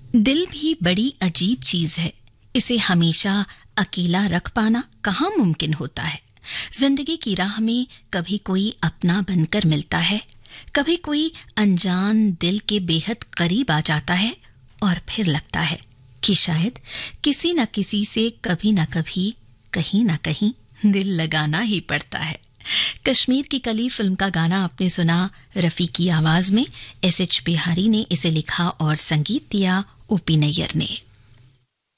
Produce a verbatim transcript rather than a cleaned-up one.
दिल भी बड़ी अजीब चीज है, इसे हमेशा अकेला रख पाना कहाँ मुमकिन होता है। जिंदगी की राह में कभी कोई अपना बनकर मिलता है, कभी कोई अनजान दिल के बेहद करीब आ जाता है और फिर लगता है कि शायद किसी न किसी से कभी न कभी कहीं न कहीं दिल लगाना ही पड़ता है। कश्मीर की कली फिल्म का गाना आपने सुना रफी की आवाज में। एस एच बिहारी ने इसे लिखा और संगीत दिया ओपी नैयर ने।